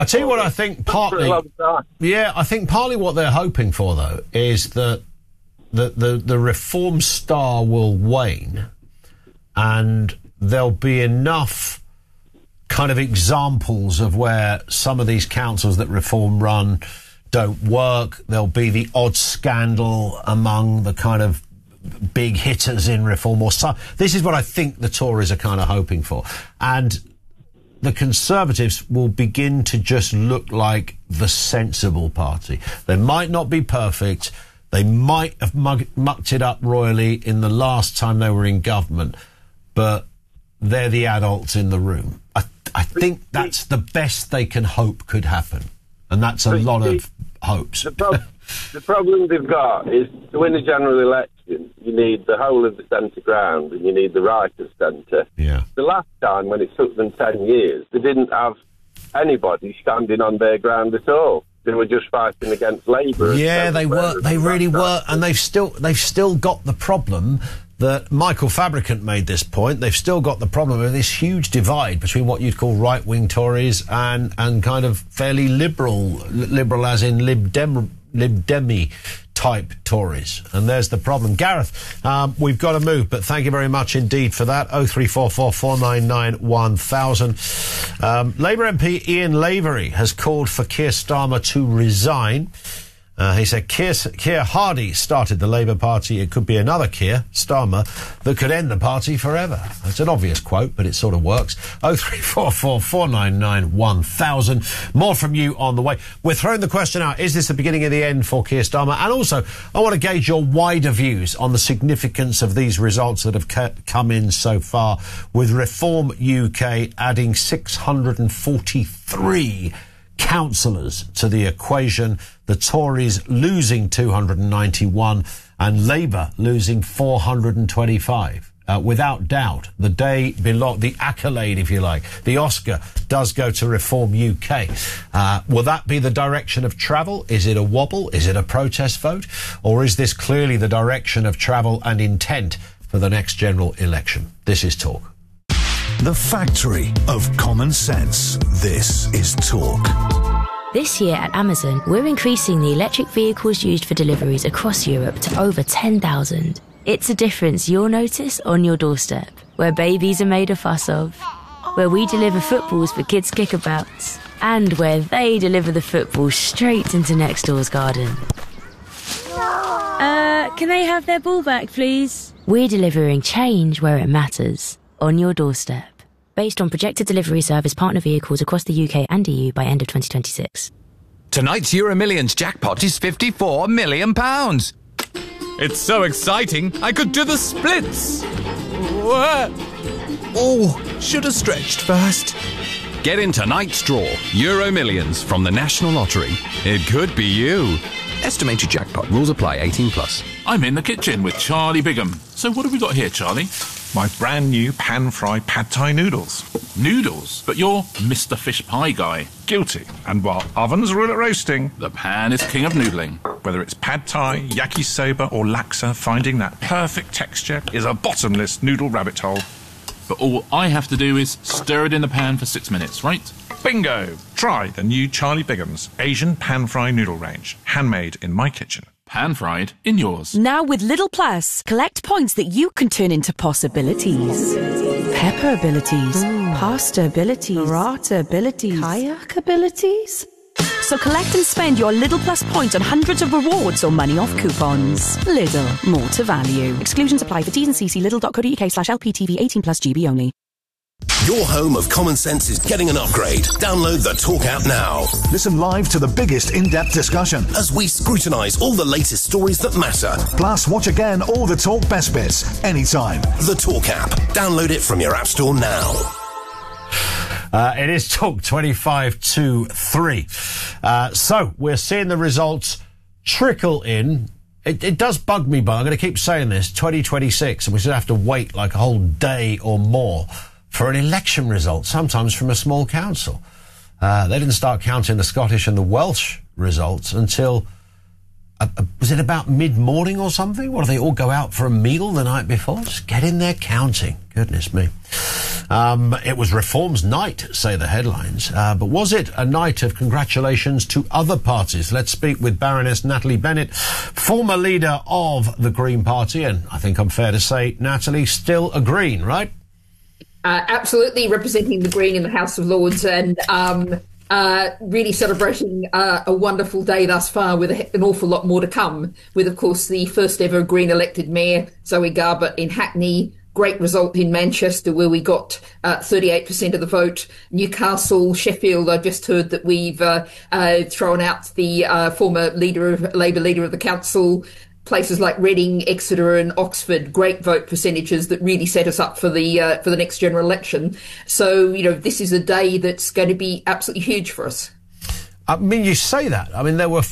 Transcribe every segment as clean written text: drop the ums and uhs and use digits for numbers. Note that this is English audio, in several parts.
I tell you what, I think partly. Yeah, I think partly what they're hoping for, though, is that the reform star will wane, and there'll be enough kind of examples of where some of these councils that reform run don't work. There'll be the odd scandal among the kind of big hitters in reform, or some. This is what I think the Tories are kind of hoping for, and the Conservatives will begin to just look like the sensible party. They might not be perfect. They might have mucked it up royally in the last time they were in government, but they're the adults in the room. I think that's the best they can hope could happen, and that's a lot of hopes. The problem they've got is to win a general election, you need the whole of the centre ground and you need the right of centre. Yeah. The last time, when it took them 10 years, they didn't have anybody standing on their ground at all. They were just fighting against Labour. Yeah, they were. They really were. And they've still got the problem that Michael Fabricant made this point. They've still got the problem of this huge divide between what you'd call right-wing Tories and kind of fairly liberal as in Lib Demi type Tories. And there's the problem. Gareth, we've got to move, but thank you very much indeed for that. 0344 499 1000. Labour MP Ian Lavery has called for Keir Starmer to resign. He said Keir Hardie started the Labour Party. It could be another Keir Starmer that could end the party forever. That's an obvious quote, but it sort of works. 0344 499 1000. More from you on the way. We're throwing the question out, is this the beginning of the end for Keir Starmer? And also, I want to gauge your wider views on the significance of these results that have come in so far, with Reform UK adding 643 councillors to the equation, the Tories losing 291 and Labour losing 425. Without doubt, the accolade, if you like, the Oscar does go to Reform UK. Will that be the direction of travel? Is it a wobble? Is it a protest vote? Or is this clearly the direction of travel and intent for the next general election? This is Talk. The factory of common sense. This is Talk. This year at Amazon, we're increasing the electric vehicles used for deliveries across Europe to over 10,000. It's a difference you'll notice on your doorstep, where babies are made a fuss of, where we deliver footballs for kids' kickabouts, and where they deliver the football straight into next door's garden. Can they have their ball back, please? We're delivering change where it matters, on your doorstep. Based on projected delivery service partner vehicles across the UK and EU by end of 2026. Tonight's Euro Millions jackpot is £54 million. It's so exciting, I could do the splits. Oh, should have stretched first. Get in tonight's draw, Euro Millions from the National Lottery. It could be you. Estimated jackpot. Rules apply. 18+. I'm in the kitchen with Charlie Bigham. So what have we got here, Charlie? My brand new pan-fried pad thai noodles. Noodles? But you're Mr. Fish Pie guy. Guilty. And while ovens rule at roasting, the pan is king of noodling. Whether it's pad thai, yakisoba or laksa, finding that perfect texture is a bottomless noodle rabbit hole. But all I have to do is stir it in the pan for 6 minutes, right? Bingo! Try the new Charlie Bigham's Asian pan-fried noodle range. Handmade in my kitchen. Pan-fried in yours. Now with Lidl Plus, collect points that you can turn into possibilities. Pepper abilities, pasta abilities, burrata abilities, kayak abilities. So collect and spend your Lidl Plus points on hundreds of rewards or money off coupons. Lidl, more to value. Exclusions apply for T's and C's. Lidl.co.uk/LPTV 18+ GB only. Your home of common sense is getting an upgrade. Download the Talk app now. Listen live to the biggest in-depth discussion as we scrutinise all the latest stories that matter. Plus, watch again all the Talk best bits, anytime. The Talk app. Download it from your app store now. It is Talk 25 to 3. So, we're seeing the results trickle in. It does bug me, but I'm going to keep saying this, 2026, and we should have to wait like a whole day or more for an election result, sometimes from a small council. They didn't start counting the Scottish and the Welsh results until, was it about mid-morning or something? What, do they all go out for a meal the night before? Just get in there counting. Goodness me. It was Reform's night, say the headlines. But was it a night of congratulations to other parties? Let's speak with Baroness Natalie Bennett, former leader of the Green Party, and I think I'm fair to say, Natalie, still a Green, right? Absolutely, representing the Green in the House of Lords, and really celebrating a wonderful day thus far, with an awful lot more to come, with, of course, the first ever Green elected mayor, Zoe Garbutt, in Hackney. Great result in Manchester, where we got 38% of the vote. Newcastle, Sheffield, I just heard that we've thrown out the former Labour leader of the council. Places like Reading, Exeter and Oxford, great vote percentages that really set us up for the next general election. So, this is a day that's going to be absolutely huge for us. I mean, you say that. I mean, there were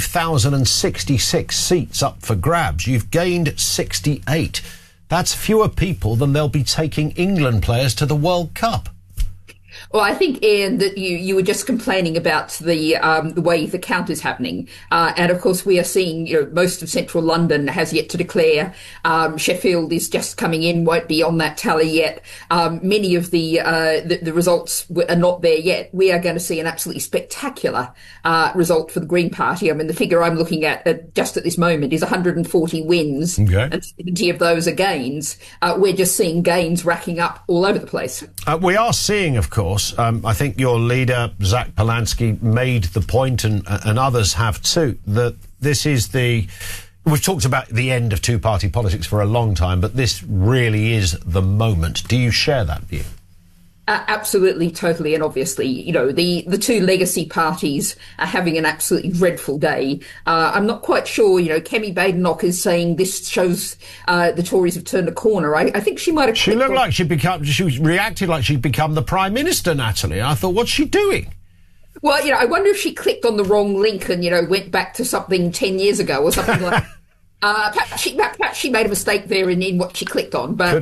5,066 seats up for grabs. You've gained 68. That's fewer people than they'll be taking England players to the World Cup. Well, I think, Ian, that you were just complaining about the way the count is happening. And of course, we are seeing, most of central London has yet to declare. Sheffield is just coming in, won't be on that tally yet. Many of the results are not there yet. We are going to see an absolutely spectacular result for the Green Party. I mean, the figure I'm looking at just at this moment is 140 wins, and 70 of those are gains. We're just seeing gains racking up all over the place. We are seeing, of course, I think your leader, Zach Polanski, made the point, and others have too, that this is we've talked about the end of two-party politics for a long time, but this really is the moment. Do you share that view? Absolutely, totally, and obviously, the two legacy parties are having an absolutely dreadful day. I'm not quite sure, Kemi Badenoch is saying this shows the Tories have turned a corner. I think she might have... She looked like she reacted like she'd become the Prime Minister, Natalie. I thought, what's she doing? Well, I wonder if she clicked on the wrong link and, went back to something 10 years ago or something like that. Perhaps she made a mistake there in what she clicked on, but...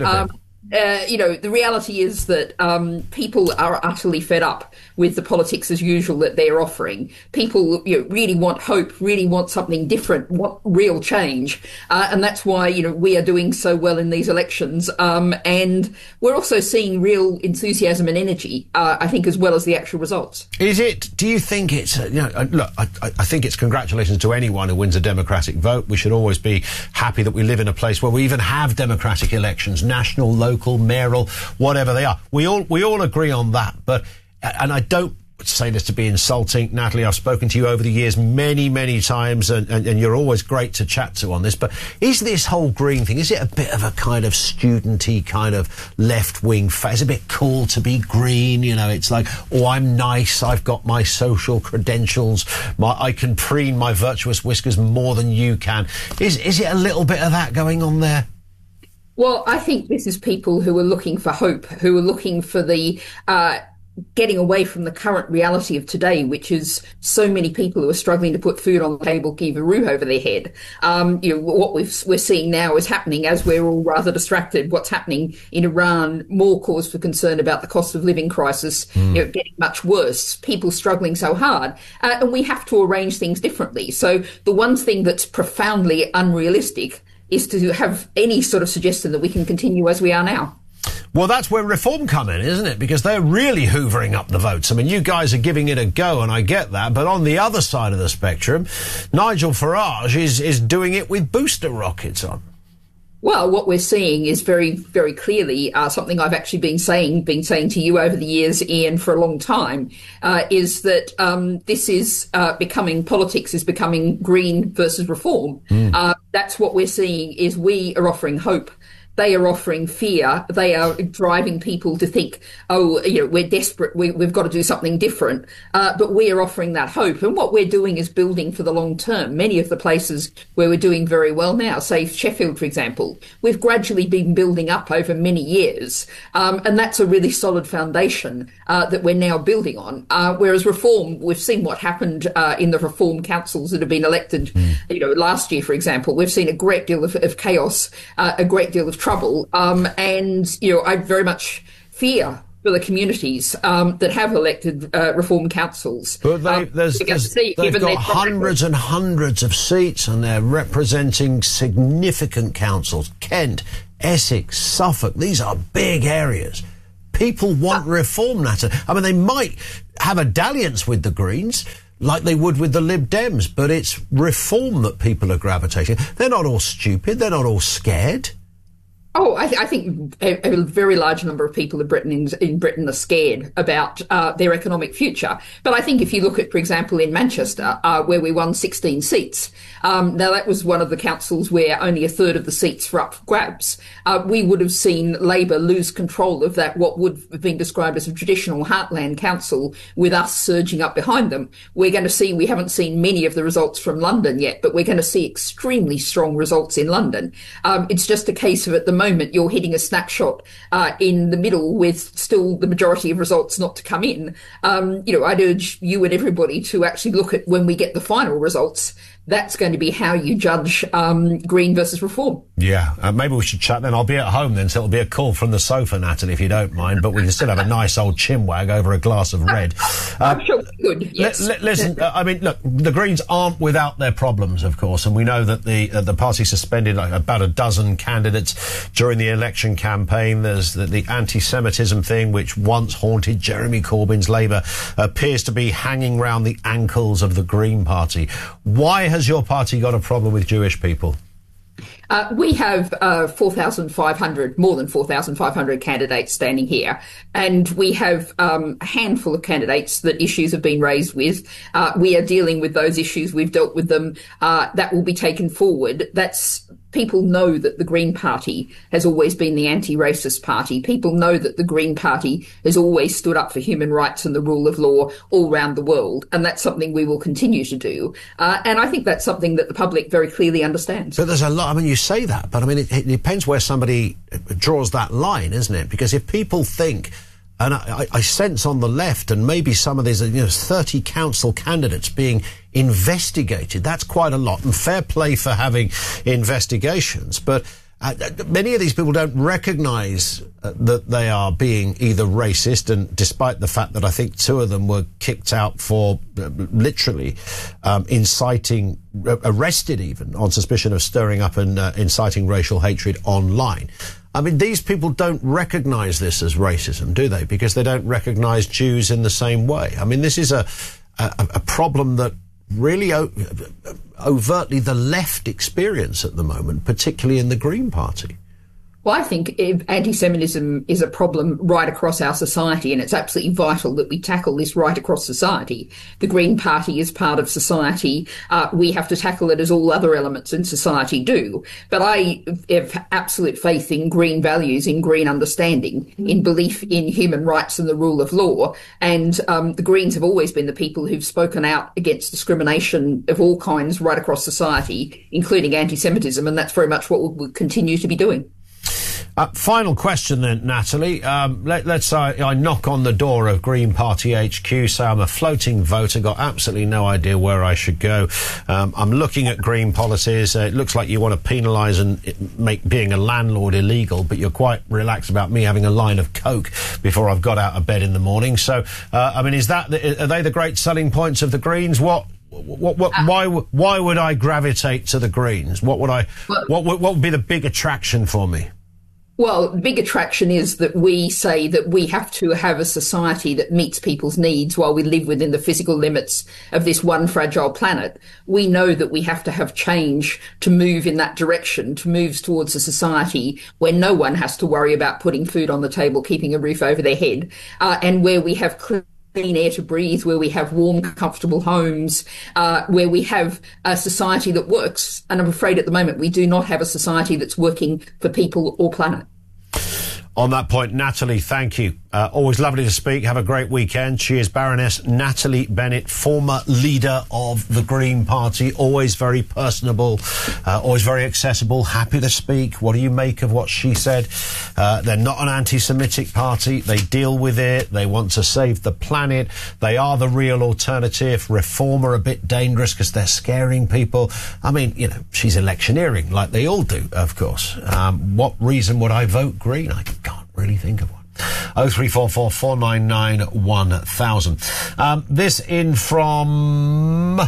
the reality is that people are utterly fed up with the politics as usual that they're offering. People really want hope, really want something different, want real change. And that's why, we are doing so well in these elections. And we're also seeing real enthusiasm and energy, I think, as well as the actual results. Do you think it's, look, I think it's congratulations to anyone who wins a democratic vote. We should always be happy that we live in a place where we even have democratic elections, national, local, mayoral, whatever they are. We all agree on that. But, and I don't say this to be insulting, Natalie, I've spoken to you over the years many, many times, and you're always great to chat to on this, but is this whole Green thing, is it a bit of a kind of student-y kind of left-wing phase? It's a bit cool to be Green, it's like, oh, I'm nice, I've got my social credentials, I can preen my virtuous whiskers more than you can. Is it a little bit of that going on there? Well, I think this is people who are looking for hope, who are looking for the getting away from the current reality of today, which is so many people who are struggling to put food on the table, keep a roof over their head. What we're seeing now is happening as we're all rather distracted. What's happening in Iran, more cause for concern about the cost of living crisis, getting much worse, people struggling so hard. And we have to arrange things differently. So the one thing that's profoundly unrealistic is to have any sort of suggestion that we can continue as we are now. Well, that's where Reform come in, isn't it? Because they're really hoovering up the votes. I mean, you guys are giving it a go, and I get that. But on the other side of the spectrum, Nigel Farage is doing it with booster rockets on. Well, what we're seeing is very, very clearly something I've actually been saying to you over the years, Ian, for a long time, is that this is politics is becoming Green versus Reform. That's what we're seeing is we are offering hope. They are offering fear. They are driving people to think, we're desperate. We've got to do something different. But we are offering that hope. And what we're doing is building for the long term. Many of the places where we're doing very well now, say Sheffield, for example, we've gradually been building up over many years. And that's a really solid foundation that we're now building on. Whereas Reform, we've seen what happened in the Reform councils that have been elected, last year, for example. We've seen a great deal of chaos, a great deal of trouble, and I very much fear for the communities that have elected Reform councils. But they've got hundreds and hundreds of seats, and they're representing significant councils. Kent, Essex, Suffolk, these are big areas. People want reform, Natalie. I mean, they might have a dalliance with the Greens, like they would with the Lib Dems, but it's reform that people are gravitating. They're not all stupid. They're not all scared. Oh, I think a very large number of people in Britain are scared about their economic future. But I think if you look at, for example, in Manchester, where we won 16 seats, now that was one of the councils where only a third of the seats were up for grabs. We would have seen Labour lose control of that, what would have been described as a traditional heartland council, with us surging up behind them. We haven't seen many of the results from London yet, but we're going to see extremely strong results in London. It's just a case of, at the moment, you're hitting a snapshot in the middle with still the majority of results not to come in. I'd urge you and everybody to actually look at, when we get the final results, that's going to be how you judge Green versus Reform. Yeah, maybe we should chat then. I'll be at home then, so it'll be a call from the sofa, Natalie, if you don't mind, but we can still have a nice old chinwag over a glass of red. I'm sure we could, yes. Listen, look, the Greens aren't without their problems, of course, and we know that the party suspended about a dozen candidates during the election campaign. There's the anti-Semitism thing, which once haunted Jeremy Corbyn's Labour, appears to be hanging round the ankles of the Green Party. Why has your party got a problem with Jewish people? We have more than 4,500 candidates standing here, and we have a handful of candidates that issues have been raised with. We are dealing with those issues. We've dealt with them. That will be taken forward. People know that the Green Party has always been the anti-racist party. People know that the Green Party has always stood up for human rights and the rule of law all around the world, and that's something we will continue to do. And I think that's something that the public very clearly understands. But there's a lot, you say that, but it depends where somebody draws that line, isn't it? Because if people think, and I sense on the left, and maybe some of these, 30 council candidates being investigated, that's quite a lot, and fair play for having investigations, but many of these people don't recognise that they are being either racist, and despite the fact that I think 2 of them were kicked out for literally inciting, arrested even, on suspicion of stirring up and inciting racial hatred online. These people don't recognise this as racism, do they? Because they don't recognise Jews in the same way. This is a problem that really overtly the left experience at the moment, particularly in the Green Party. Well, I think anti-Semitism is a problem right across our society, and it's absolutely vital that we tackle this right across society. The Green Party is part of society. We have to tackle it as all other elements in society do. But I have absolute faith in green values, in green understanding, in belief in human rights and the rule of law. And the Greens have always been the people who've spoken out against discrimination of all kinds right across society, including anti-Semitism, and that's very much what we'll continue to be doing. Final question then, Natalie. Let's say I knock on the door of Green Party HQ, say I'm a floating voter, got absolutely no idea where I should go. I'm looking at green policies. It looks like you want to penalise and make being a landlord illegal, but you're quite relaxed about me having a line of Coke before I've got out of bed in the morning. So, are they the great selling points of the Greens? Why would I gravitate to the Greens? What would be the big attraction for me? Well, the big attraction is that we say that we have to have a society that meets people's needs while we live within the physical limits of this one fragile planet. We know that we have to have change to move in that direction, to move towards a society where no one has to worry about putting food on the table, keeping a roof over their head, and where we have clean air to breathe, where we have warm, comfortable homes, where we have a society that works. And I'm afraid at the moment we do not have a society that's working for people or planet. On that point, Natalie, thank you. Always lovely to speak. Have a great weekend. She is Baroness Natalie Bennett, former leader of the Green Party. Always very personable, always very accessible, happy to speak. What do you make of what she said? They're not an anti-Semitic party. They deal with it. They want to save the planet. They are the real alternative. Reform are a bit dangerous because they're scaring people. She's electioneering like they all do, of course. What reason would I vote Green? I can't really think of one. 0344 499 1000. This in from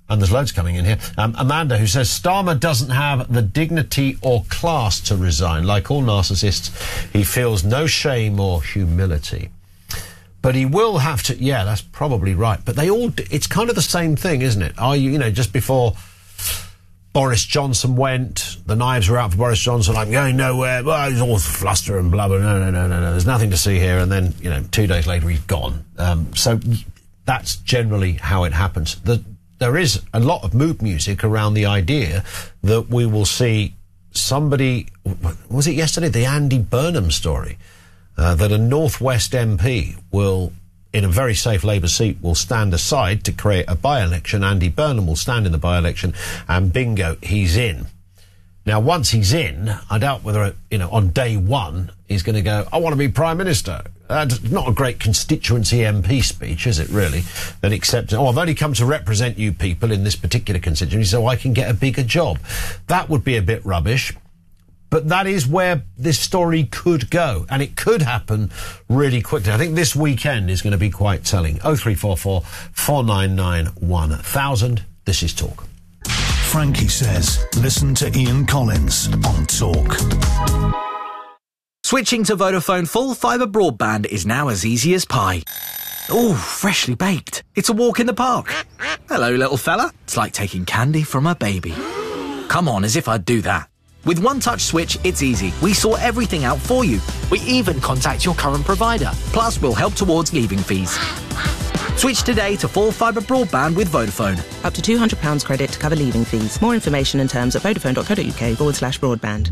And there's loads coming in here. Amanda, who says, Starmer doesn't have the dignity or class to resign. Like all narcissists, he feels no shame or humility. But he will have to... Yeah, that's probably right. But they all... It's kind of the same thing, isn't it? Just before Boris Johnson went, the knives were out for Boris Johnson. I'm going nowhere. Well, it's all fluster and blah, blah. No. There's nothing to see here. And then, 2 days later, he's gone. So that's generally how it happens. There is a lot of mood music around the idea that we will see somebody... Was it yesterday? The Andy Burnham story. That a North West MP will, in a very safe Labour seat, will stand aside to create a by-election. Andy Burnham will stand in the by-election, and bingo, he's in. Now, once he's in, I doubt whether, on day one, he's going to go, I want to be Prime Minister. That's not a great constituency MP speech, is it, really? That accepts, I've only come to represent you people in this particular constituency so I can get a bigger job. That would be a bit rubbish. But that is where this story could go, and it could happen really quickly. I think this weekend is going to be quite telling. 0344 499 1000. This is Talk. Frankie says, listen to Ian Collins on Talk. Switching to Vodafone full fibre broadband is now as easy as pie. Ooh, freshly baked. It's a walk in the park. Hello, little fella. It's like taking candy from a baby. Come on, as if I'd do that. With One Touch Switch, it's easy. We sort everything out for you. We even contact your current provider. Plus, we'll help towards leaving fees. Switch today to full fibre broadband with Vodafone. Up to £200 credit to cover leaving fees. More information and terms at vodafone.co.uk/broadband.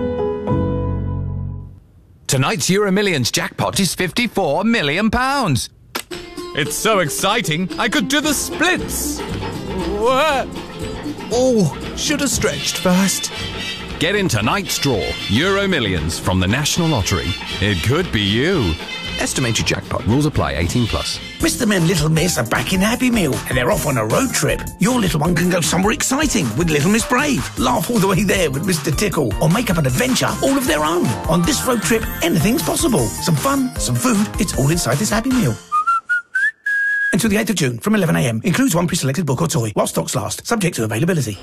Tonight's Euro Millions jackpot is £54 million. It's so exciting, I could do the splits. What? Oh, should have stretched first. Get in tonight's draw, Euro Millions from the National Lottery. It could be you. Estimated jackpot. Rules apply. 18+. Mr. and Little Miss are back in Happy Meal and they're off on a road trip. Your little one can go somewhere exciting with Little Miss Brave. Laugh all the way there with Mr. Tickle or make up an adventure all of their own. On this road trip, anything's possible. Some fun, some food, it's all inside this Happy Meal. Until the 8th of June from 11 a.m. Includes one pre-selected book or toy while stocks last. Subject to availability.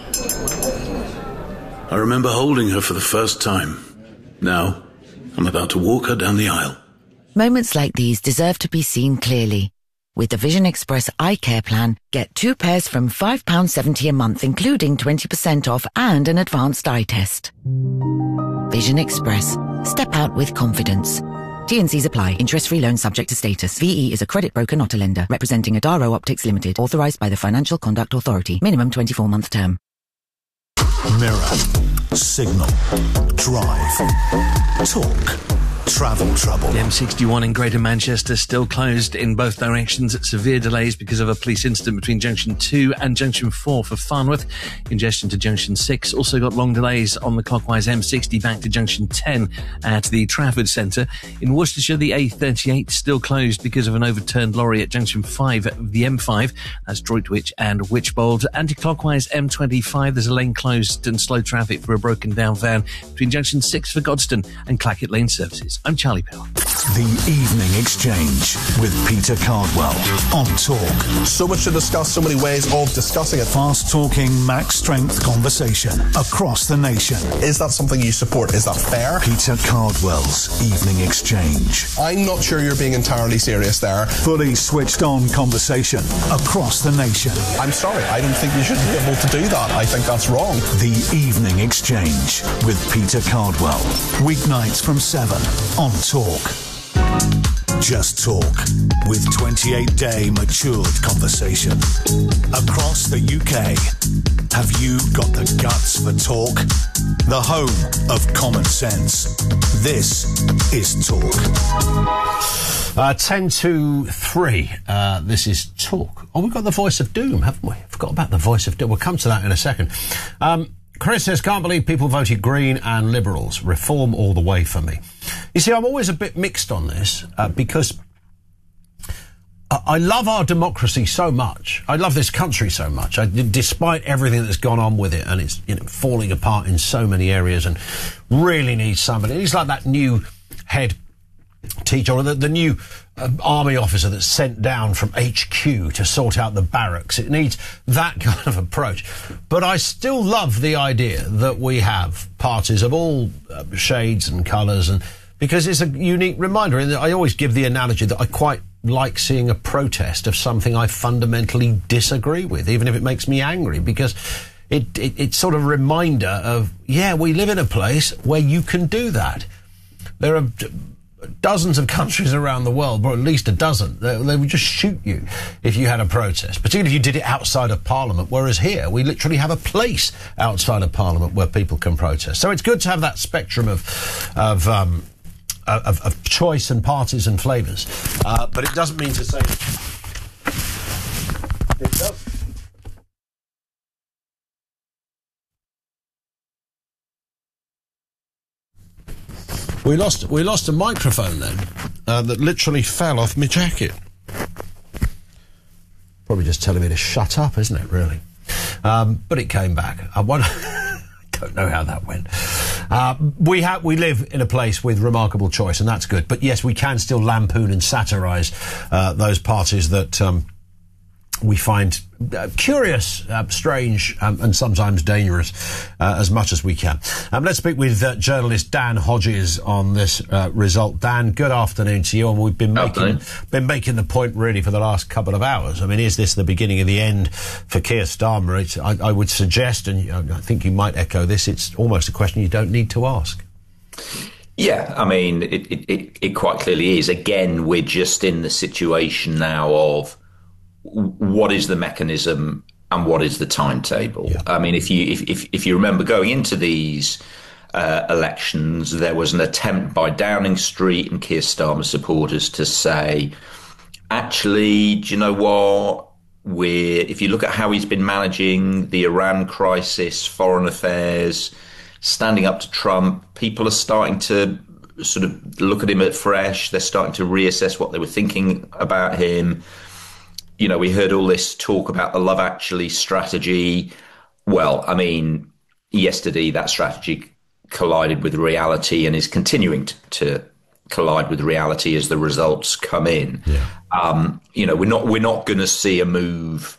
I remember holding her for the first time. Now, I'm about to walk her down the aisle. Moments like these deserve to be seen clearly. With the Vision Express Eye Care Plan, get 2 pairs from £5.70 a month, including 20% off and an advanced eye test. Vision Express. Step out with confidence. T&Cs apply. Interest-free loan subject to status. VE is a credit broker, not a lender. Representing Adaro Optics Limited. Authorised by the Financial Conduct Authority. Minimum 24-month term. Mirror, Signal, Drive, Talk, Travel Trouble. The M61 in Greater Manchester still closed in both directions. Severe delays because of a police incident between Junction 2 and Junction 4 for Farnworth. Congestion to Junction 6. Also got long delays on the clockwise M60 back to Junction 10 at the Trafford Centre. In Worcestershire, the A38 still closed because of an overturned lorry at Junction 5 of the M5. That's Droitwich and Wychbold. Anti-clockwise M25, there's a lane closed and slow traffic for a broken down van between Junction 6 for Godstone and Clackett Lane Services. I'm Charlie Pell. The Evening Exchange with Peter Cardwell on Talk. So much to discuss, so many ways of discussing it. Fast-talking, max-strength conversation across the nation. Is that something you support? Is that fair? Peter Cardwell's Evening Exchange. I'm not sure you're being entirely serious there. Fully switched-on conversation across the nation. I'm sorry, I don't think you should be able to do that. I think that's wrong. The Evening Exchange with Peter Cardwell. Weeknights from 7 on Talk. Just Talk with 28-day matured conversation. Across the UK, have you got the guts for talk? The home of common sense. This is Talk. 10 to 3. This is Talk. Oh, we've got the voice of doom, haven't we? Forgot about the voice of doom. We'll come to that in a second. Chris says, can't believe people voted Green and Liberals. Reform all the way for me. You see, I'm always a bit mixed on this because I love our democracy so much. I love this country so much. Despite everything that's gone on with it, and it's falling apart in so many areas, and really needs somebody. He's like that new head teacher, or the new army officer that's sent down from HQ to sort out the barracks. It needs that kind of approach. But I still love the idea that we have parties of all shades and colours, and because it's a unique reminder. And I always give the analogy that I quite like seeing a protest of something I fundamentally disagree with, even if it makes me angry, because it's sort of a reminder of, yeah, we live in a place where you can do that. There are dozens of countries around the world, or at least a dozen, they would just shoot you if you had a protest, particularly if you did it outside of Parliament, whereas here we literally have a place outside of Parliament where people can protest. So it's good to have that spectrum of choice and parties and flavours, but it doesn't mean to say it does. We lost a microphone then that literally fell off my jacket. Probably just telling me to shut up, isn't it, really? But it came back. I don't know how that went. We live in a place with remarkable choice, and that's good. But yes, we can still lampoon and satirise those parties that we find curious, strange, and sometimes dangerous, as much as we can. Let's speak with journalist Dan Hodges on this result. Dan, good afternoon to you. And we've been making the point really for the last couple of hours. I mean, is this the beginning of the end for Keir Starmer? I would suggest, and I think you might echo this, it's almost a question you don't need to ask. Yeah, I mean, it quite clearly is. Again, we're just in the situation now of what is the mechanism and what is the timetable? Yeah. I mean, if you remember going into these elections, there was an attempt by Downing Street and Keir Starmer supporters to say, actually, do you know what? If you look at how he's been managing the Iran crisis, foreign affairs, standing up to Trump, people are starting to sort of look at him afresh. They're starting to reassess what they were thinking about him. You know, we heard all this talk about the Love Actually strategy. Well, I mean, yesterday that strategy collided with reality and is continuing to collide with reality as the results come in. Yeah. You know, we're not going to see a move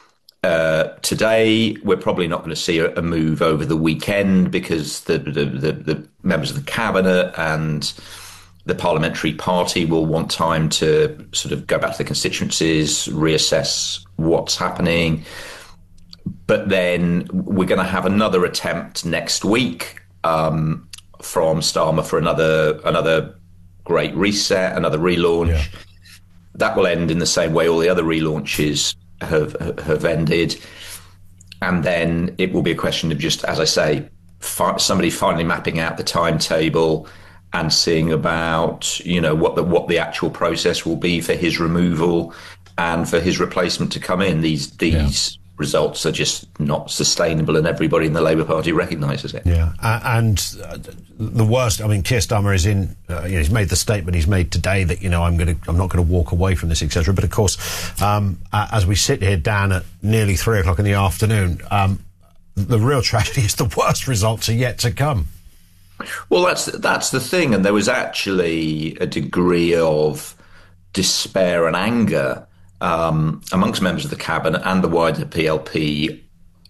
today. We're probably not going to see a move over the weekend because the members of the cabinet and the parliamentary party will want time to sort of go back to the constituencies, reassess what's happening. But then we're going to have another attempt next week from Starmer for another great reset, another relaunch. Yeah. That will end in the same way all the other relaunches have ended. And then it will be a question of just, as I say, somebody finally mapping out the timetable and seeing about, you know, what the actual process will be for his removal and for his replacement to come in. These results are just not sustainable, and everybody in the Labour Party recognises it. Yeah, and the worst. I mean, Keir Starmer is in. He's made the statement he's made today that I'm not going to walk away from this, etc. But of course, as we sit here, Dan, at nearly 3:00 in the afternoon, the real tragedy is the worst results are yet to come. Well, that's the thing, and there was actually a degree of despair and anger amongst members of the cabinet and the wider PLP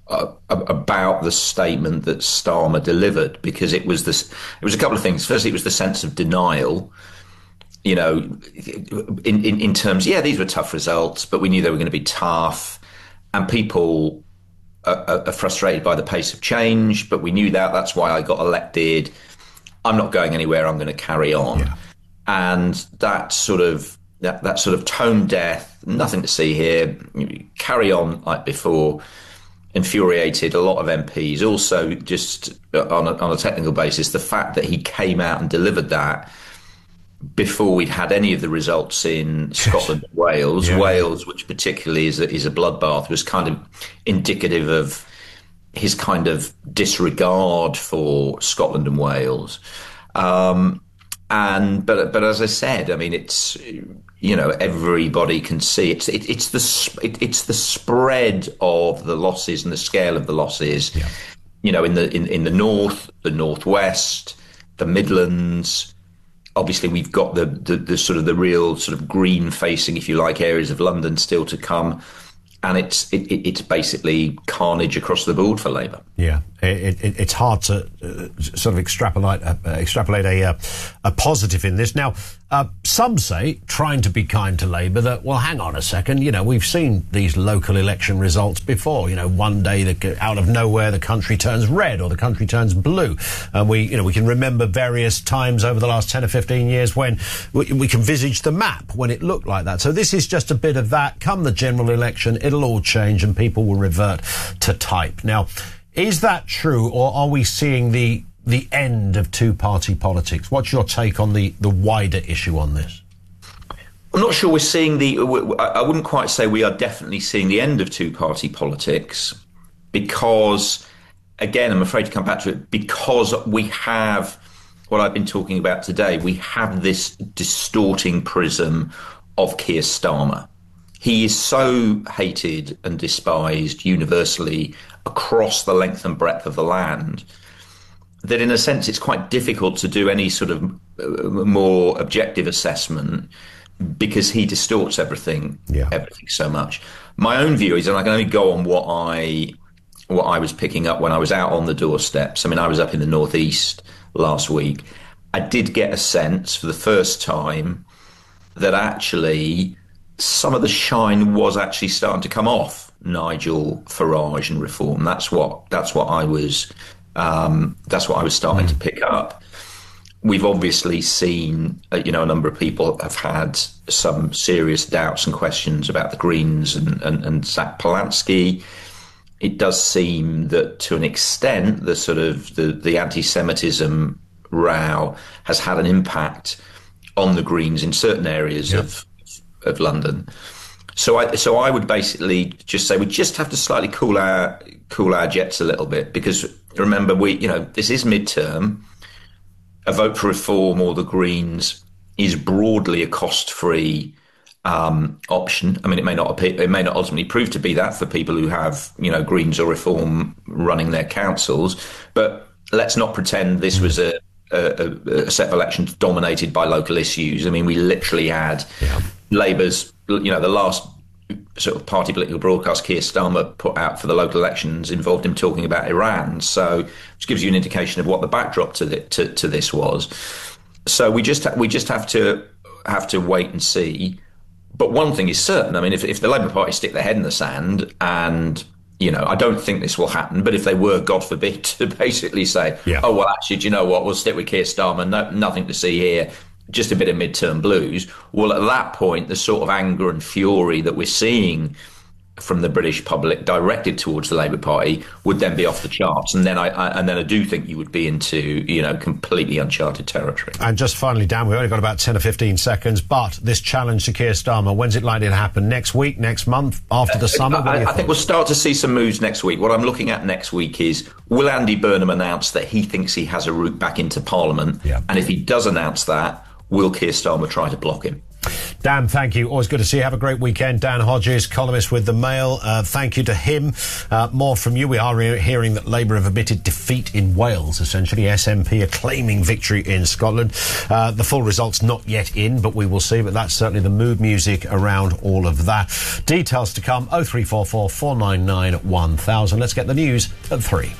about the statement that Starmer delivered, because it was a couple of things. Firstly, it was the sense of denial. You know, in terms, these were tough results, but we knew they were going to be tough, and people are frustrated by the pace of change, but we knew that. That's why I got elected. I'm not going anywhere. I'm going to carry on. Yeah. And that sort of tone deaf, nothing to see here, carry on like before, infuriated a lot of MPs. Also, just on a technical basis, the fact that he came out and delivered that before we'd had any of the results in Scotland and Wales. Yeah. Wales, which particularly is a bloodbath, was kind of indicative of his kind of disregard for Scotland and Wales. But as I said, I mean, it's, everybody can see it's the spread of the losses and the scale of the losses. Yeah. In the north, the northwest, the Midlands, obviously we've got the sort of the real sort of green facing, if you like, areas of London still to come. And it's basically carnage across the board for Labour. Yeah, it's hard to sort of extrapolate a positive in this. Now, some say, trying to be kind to Labour, that, well, hang on a second, we've seen these local election results before. One day, out of nowhere, the country turns red or the country turns blue. And we can remember various times over the last 10 or 15 years when we can visage the map when it looked like that. So this is just a bit of that. Come the general election, it'll all change and people will revert to type. Now, is that true, or are we seeing the end of two-party politics? What's your take on the wider issue on this? I'm not sure we're seeing I wouldn't quite say we are definitely seeing the end of two-party politics, because, again, I'm afraid to come back to it, because we have what I've been talking about today. We have this distorting prism of Keir Starmer. He is so hated and despised universally across the length and breadth of the land that, in a sense, it's quite difficult to do any sort of more objective assessment, because he distorts everything so much. My own view is, and I can only go on what I was picking up when I was out on the doorsteps. I mean, I was up in the northeast last week. I did get a sense for the first time that actually some of the shine was actually starting to come off Nigel Farage and Reform. That's what I was starting to pick up. We've obviously seen, a number of people have had some serious doubts and questions about the Greens and Zach Polanski. It does seem that, to an extent, the sort of the anti-Semitism row has had an impact on the Greens in certain areas of London. So I would basically just say we just have to slightly cool our jets a little bit, because remember, this is midterm. A vote for Reform or the Greens is broadly a cost-free option. I mean, it may not ultimately prove to be that for people who have Greens or Reform running their councils, but let's not pretend this was a set of elections dominated by local issues. I mean, we literally had Labour's, the last sort of party political broadcast Keir Starmer put out for the local elections involved him talking about Iran. So, which gives you an indication of what the backdrop to this was. So we just have to wait and see. But one thing is certain. I mean, if the Labour Party stick their head in the sand, and I don't think this will happen, but if they were, God forbid, to basically say, oh well, actually, do you know what? We'll stick with Keir Starmer. Nothing to see here. Just a bit of midterm blues. Well, at that point, the sort of anger and fury that we're seeing from the British public directed towards the Labour Party would then be off the charts, and then I do think you would be into completely uncharted territory. And just finally, Dan, we've only got about 10 or 15 seconds, but this challenge to Keir Starmer, when's it likely to happen? Next week, next month, after the summer? I think we'll start to see some moves next week. What I'm looking at next week is, will Andy Burnham announce that he thinks he has a route back into Parliament? And if he does announce that, will Keir Starmer try to block him? Dan, thank you. Always good to see you. Have a great weekend. Dan Hodges, columnist with The Mail. Thank you to him. More from you. We are hearing that Labour have admitted defeat in Wales, essentially. SNP are claiming victory in Scotland. The full results not yet in, but we will see. But that's certainly the mood music around all of that. Details to come, 0344 499 1000. Let's get the news at 3.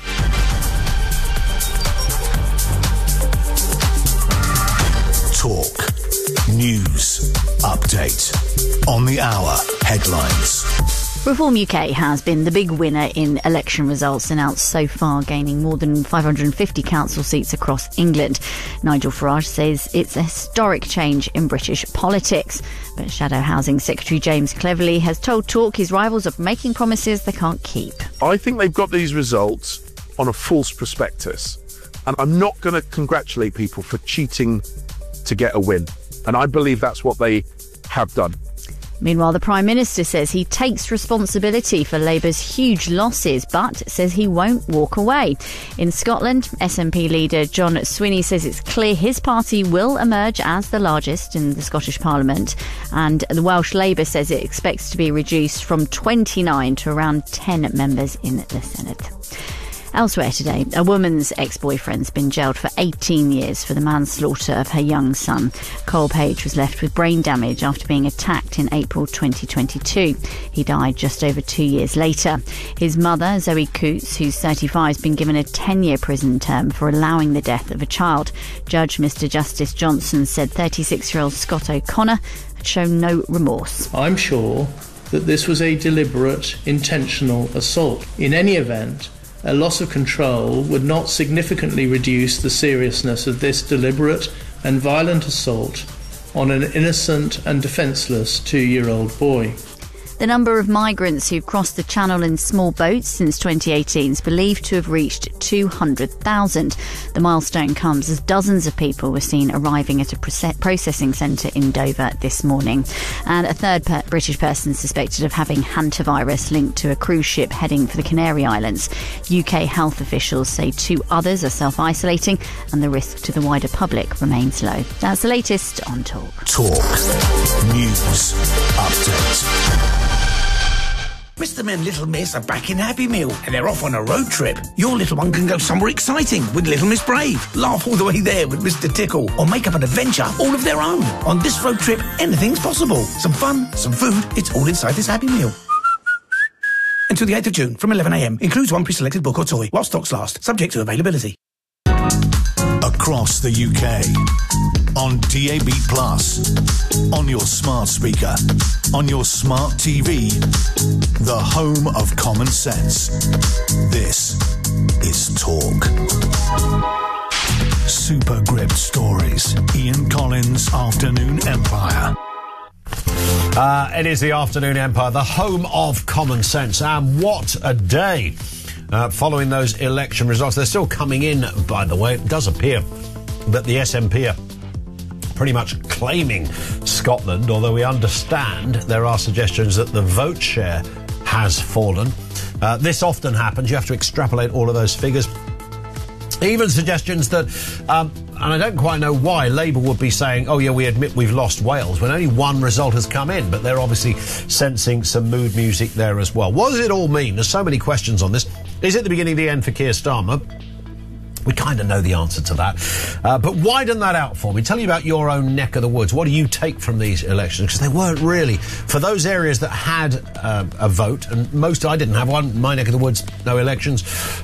Talk. News. Update. On the hour. Headlines. Reform UK has been the big winner in election results announced so far, gaining more than 550 council seats across England. Nigel Farage says it's a historic change in British politics. But Shadow Housing Secretary James Cleverly has told Talk his rivals are making promises they can't keep. I think they've got these results on a false prospectus. And I'm not going to congratulate people for cheating to get a win. And I believe that's what they have done. Meanwhile, the Prime Minister says he takes responsibility for Labour's huge losses, but says he won't walk away. In Scotland, SNP leader John Swinney says it's clear his party will emerge as the largest in the Scottish Parliament. And the Welsh Labour says it expects to be reduced from 29 to around 10 members in the Senate. Elsewhere today, a woman's ex-boyfriend's been jailed for 18 years for the manslaughter of her young son. Cole Page was left with brain damage after being attacked in April 2022. He died just over 2 years later. His mother, Zoe Coates, who's 35, has been given a 10-year prison term for allowing the death of a child. Judge Mr Justice Johnson said 36-year-old Scott O'Connor had shown no remorse. I'm sure that this was a deliberate, intentional assault. In any event, a loss of control would not significantly reduce the seriousness of this deliberate and violent assault on an innocent and defenceless 2-year-old boy. The number of migrants who've crossed the Channel in small boats since 2018 is believed to have reached 200,000. The milestone comes as dozens of people were seen arriving at a processing centre in Dover this morning. And a third British person suspected of having hantavirus linked to a cruise ship heading for the Canary Islands. UK health officials say 2 others are self-isolating and the risk to the wider public remains low. That's the latest on Talk. Talk News Update. Mr. and Little Miss are back in Happy Meal and they're off on a road trip. Your little one can go somewhere exciting with Little Miss Brave, laugh all the way there with Mr. Tickle, or make up an adventure all of their own. On this road trip, anything's possible. Some fun, some food, it's all inside this Happy Meal. Until the 8th of June from 11 a.m. Includes one pre-selected book or toy while stocks last, subject to availability. Across the UK, on DAB+, on your smart speaker, on your smart TV, the home of common sense. This is Talk. Super Gripped Stories. Ian Collins' Afternoon Empire. It is the Afternoon Empire, the home of common sense. And what a day. Following those election results, they're still coming in, by the way. It does appear that the SNP are pretty much claiming Scotland, although we understand there are suggestions that the vote share has fallen. This often happens. You have to extrapolate all of those figures. Even suggestions that, and I don't quite know why, Labour would be saying, oh yeah, we admit we've lost Wales, when only one result has come in, but they're obviously sensing some mood music there as well. What does it all mean? There's so many questions on this. Is it the beginning of the end for Keir Starmer? We kind of know the answer to that. But widen that out for me. Tell me about your own neck of the woods. What do you take from these elections? Because they weren't really, for those areas that had a vote, and most, I didn't have one, my neck of the woods, no elections,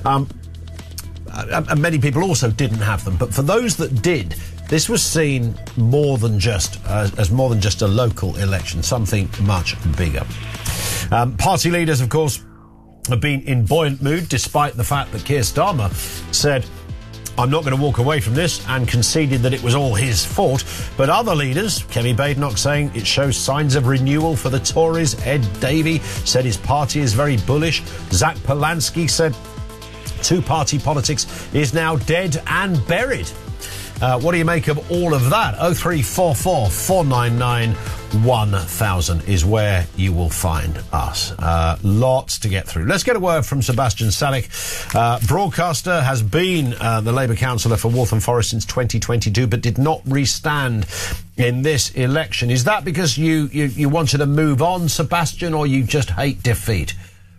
and many people also didn't have them. But for those that did, this was seen more than just as more than just a local election, something much bigger. Party leaders, of course, have been in buoyant mood, despite the fact that Keir Starmer said, I'm not going to walk away from this, and conceded that it was all his fault. But other leaders, Kemi Badenoch saying it shows signs of renewal for the Tories. Ed Davey said his party is very bullish. Zach Polanski said two-party politics is now dead and buried. What do you make of all of that? 0344 499 1000 is where you will find us. Lots to get through. Let's get a word from Sebastian Salek. Broadcaster, has been the Labour councillor for Waltham Forest since 2022, but did not re-stand in this election. Is that because you wanted to move on, Sebastian, or you just hate defeat?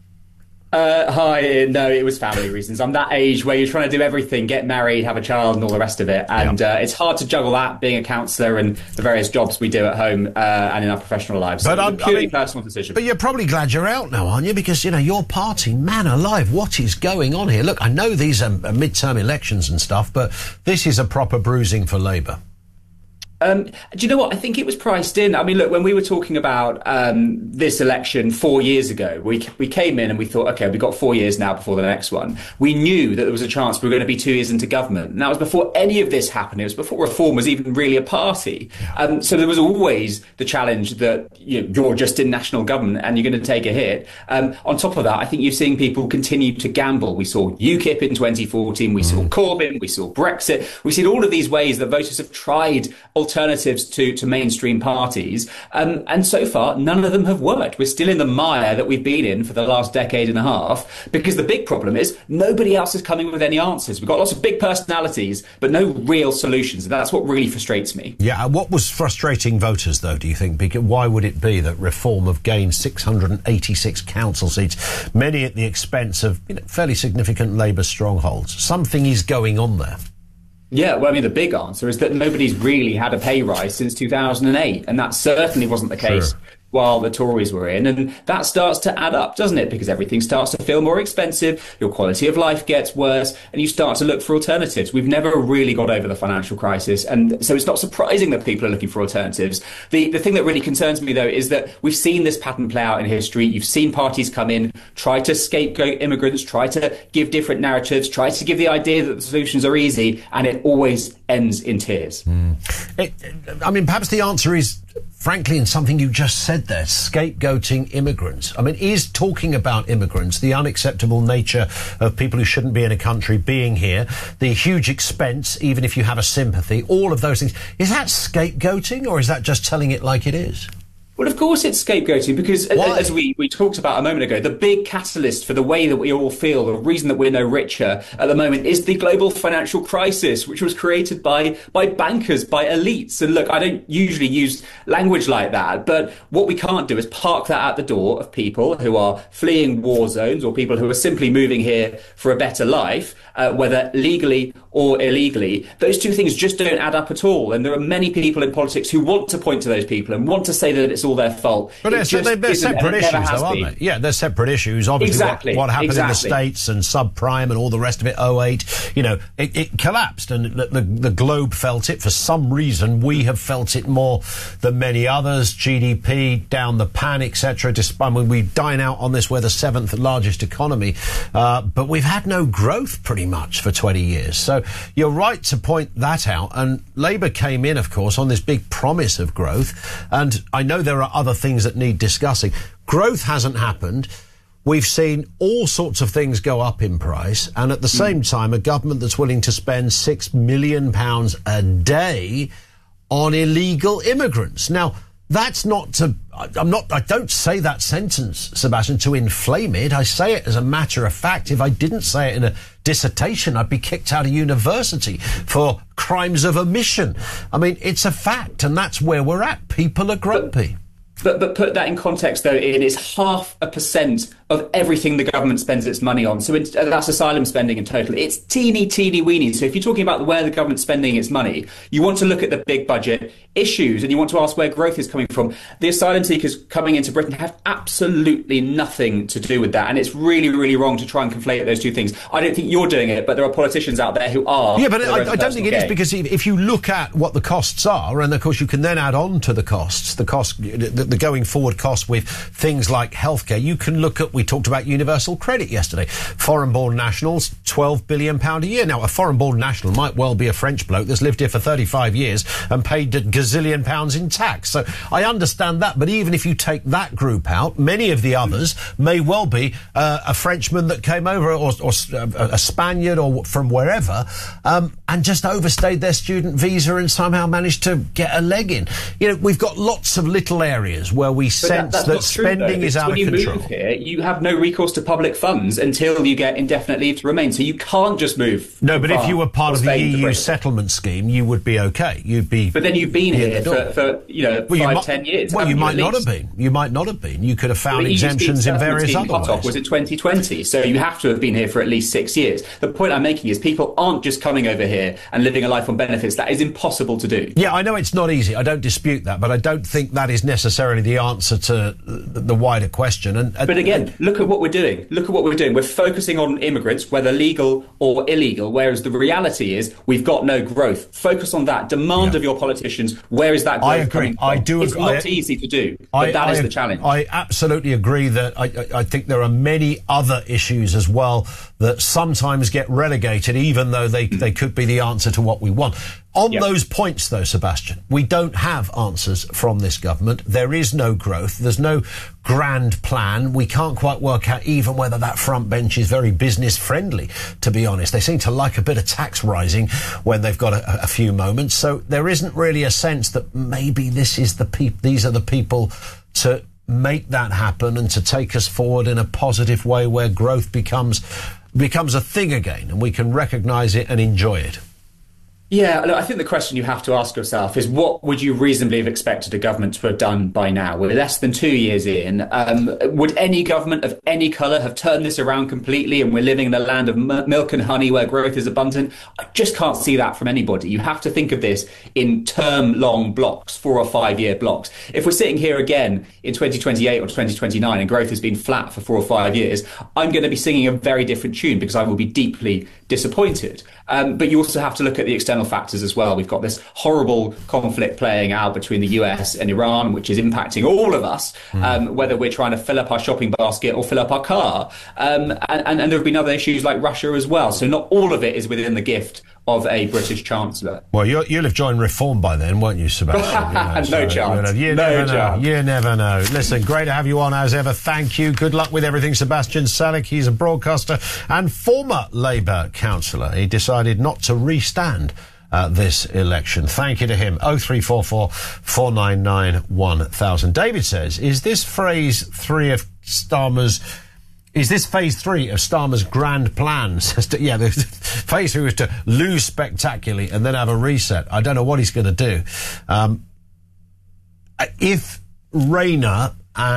Hi, no, it was family reasons. I'm that age where you're trying to do everything, get married, have a child and all the rest of it. And it's hard to juggle that, being a counsellor and the various jobs we do at home and in our professional lives. So it's a purely personal decision. But you're probably glad you're out now, aren't you? Because, you know, your party, man alive, what is going on here? Look, I know these are midterm elections and stuff, but this is a proper bruising for Labour. Do you know what? I think it was priced in. I mean, look, when we were talking about this election 4 years ago, we came in and we thought, OK, we've got 4 years now before the next one. We knew that there was a chance we were going to be 2 years into government. And that was before any of this happened. It was before Reform was even really a party. So there was always the challenge that you're just in national government and you're going to take a hit. On top of that, I think you're seeing people continue to gamble. We saw UKIP in 2014. We saw Corbyn. We saw Brexit. We've seen all of these ways that voters have tried alternatives to mainstream parties. And so far, none of them have worked. We're still in the mire that we've been in for the last decade and a half, because the big problem is nobody else is coming with any answers. We've got lots of big personalities, but no real solutions. And that's what really frustrates me. Yeah, what was frustrating voters, though, do you think? Because why would it be that Reform have gained 686 council seats, many at the expense of fairly significant Labour strongholds? Something is going on there. Yeah, well, I mean, the big answer is that nobody's really had a pay rise since 2008, and that certainly wasn't the case while the Tories were in. And that starts to add up, doesn't it? Because everything starts to feel more expensive, your quality of life gets worse, and you start to look for alternatives. We've never really got over the financial crisis, and so it's not surprising that people are looking for alternatives. The thing that really concerns me, though, is that we've seen this pattern play out in history. You've seen parties come in, try to scapegoat immigrants, try to give different narratives, try to give the idea that the solutions are easy, and it always ends in tears. I mean, perhaps the answer is, frankly, in something you just said there, scapegoating immigrants. I mean, is talking about immigrants, the unacceptable nature of people who shouldn't be in a country being here, the huge expense, even if you have a sympathy, all of those things, is that scapegoating, or is that just telling it like it is? Well, of course it's scapegoating, because as we talked about a moment ago, the big catalyst for the way that we all feel, the reason that we're no richer at the moment, is the global financial crisis, which was created by bankers, by elites. And look, I don't usually use language like that, but what we can't do is park that at the door of people who are fleeing war zones or people who are simply moving here for a better life, whether legally or illegally. Those two things just don't add up at all. And there are many people in politics who want to point to those people and want to say that it's all their fault. But they're separate issues, though, aren't they? Yeah, they're separate issues. Obviously, what happened in the States and subprime and all the rest of it, 2008, it collapsed, and the globe felt it. For some reason, we have felt it more than many others. GDP down the pan, etc. I mean, we dine out on this. We're the 7th largest economy, but we've had no growth pretty much for 20 years. So you're right to point that out. And Labour came in, of course, on this big promise of growth. And I know there are other things that need discussing. Growth hasn't happened. We've seen all sorts of things go up in price. And at the same time, a government that's willing to spend £6 million a day on illegal immigrants. Now, that's not to... I don't say that sentence, Sebastian, to inflame it. I say it as a matter of fact. If I didn't say it in a dissertation, I'd be kicked out of university for crimes of omission. I mean, it's a fact, and that's where we're at. People are grumpy. But put that in context, though, Ian, it's 0.5% of everything the government spends its money on. So that's asylum spending in total. It's teeny weeny. So if you're talking about where the government's spending its money, you want to look at the big budget issues and you want to ask where growth is coming from. The asylum seekers coming into Britain have absolutely nothing to do with that. And it's really wrong to try and conflate those two things. I don't think you're doing it, but there are politicians out there who are. Yeah, but I don't think it is, because if you look at what the costs are, and of course you can then add on to the costs, the going forward cost with things like healthcare, you can look at, we talked about universal credit yesterday, foreign-born nationals, £12 billion a year. Now, a foreign-born national might well be a French bloke that's lived here for 35 years and paid a gazillion pounds in tax. So I understand that, but even if you take that group out, many of the others may well be a Frenchman that came over, or a Spaniard, or from wherever, and just overstayed their student visa and somehow managed to get a leg in. We've got lots of little areas where we sense that spending is out of control. When you move here, you have no recourse to public funds until you get indefinite leave to remain. So you can't just move. No, but if you were part of the EU settlement scheme, you would be okay. You'd be. But then you've been here for 5-10 years. Well, you might not have been. You might not have been. You could have found exemptions in various other ways. Cut-off was in 2020, so you have to have been here for at least 6 years. The point I'm making is people aren't just coming over here and living a life on benefits. That is impossible to do. Yeah, I know it's not easy. I don't dispute that, but I don't think that is necessarily the answer to the wider question. But again, look at what we're doing. We're focusing on immigrants, whether legal or illegal, whereas the reality is we've got no growth. Focus on that. Demand of your politicians, where is that growth I agree. coming from? I do agree. It's not easy to do, but that is the challenge. I absolutely agree that I think there are many other issues as well that sometimes get relegated, even though they could be the answer to what we want. On those points, though, Sebastian, we don't have answers from this government. There is no growth. There's no grand plan. We can't quite work out even whether that front bench is very business-friendly, to be honest. They seem to like a bit of tax rising when they've got a few moments. So there isn't really a sense that maybe these are the people to make that happen and to take us forward in a positive way where growth becomes a thing again and we can recognise it and enjoy it. Yeah, look, I think the question you have to ask yourself is what would you reasonably have expected a government to have done by now? We're less than 2 years in. Would any government of any colour have turned this around completely and we're living in a land of milk and honey where growth is abundant? I just can't see that from anybody. You have to think of this in term-long blocks, 4 or 5 year blocks. If we're sitting here again in 2028 or 2029 and growth has been flat for 4 or 5 years, I'm going to be singing a very different tune because I will be deeply disappointed. But you also have to look at the external factors as well. We've got this horrible conflict playing out between the US and Iran, which is impacting all of us, whether we're trying to fill up our shopping basket or fill up our car. And there have been other issues like Russia as well. So not all of it is within the gift of a British Chancellor. Well, you'll have joined Reform by then, won't you, Sebastian? No chance. You never know. Listen, great to have you on as ever. Thank you. Good luck with everything, Sebastian Salek. He's a broadcaster and former Labour councillor. He decided not to restand this election. Thank you to him. 0344 499 1000. David says, is this phase 3 of Starmer's grand plan? The phase 3 was to lose spectacularly and then have a reset. I don't know what he's going to do. If Rayner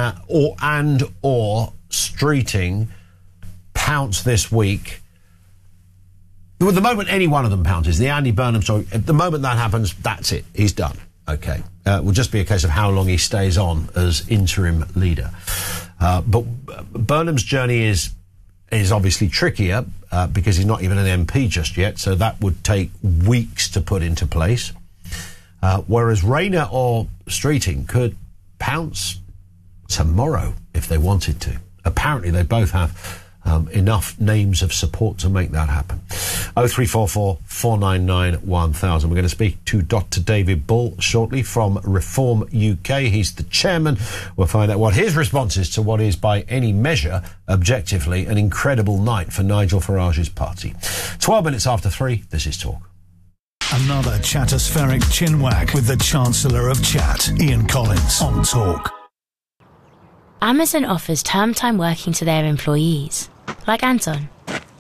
or Streeting pounce this week, the moment any one of them pounces, the Andy Burnham story, the moment that happens, that's it. He's done. Okay. It will just be a case of how long he stays on as interim leader. But Burnham's journey is obviously trickier because he's not even an MP just yet, so that would take weeks to put into place. Whereas Rayner or Streeting could pounce tomorrow if they wanted to. Apparently they both have enough names of support to make that happen. 0344 499 1000. We're going to speak to Dr. David Bull shortly from Reform UK. He's the chairman. We'll find out what his response is to what is, by any measure, objectively, an incredible night for Nigel Farage's party. 12 minutes after 3, this is Talk. Another chatospheric chinwag with the Chancellor of Chat, Ian Collins, on Talk. Amazon offers term time working to their employees, like Anton,